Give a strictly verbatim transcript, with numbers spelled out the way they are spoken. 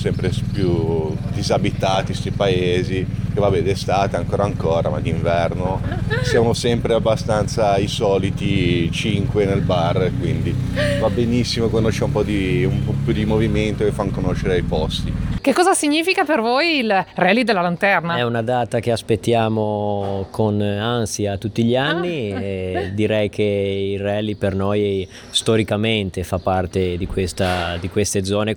sempre più disabitati sti paesi, che vabbè d'estate ancora ancora, ma d'inverno siamo sempre abbastanza i soliti cinque nel bar, quindi va benissimo quando c'è un po' di, un po' più di movimento e fanno conoscere i posti. Che cosa significa per voi il Rally della Lanterna? È una data che aspettiamo con ansia tutti gli anni Ah. e direi che il rally per noi storicamente fa parte di questa, di queste zone.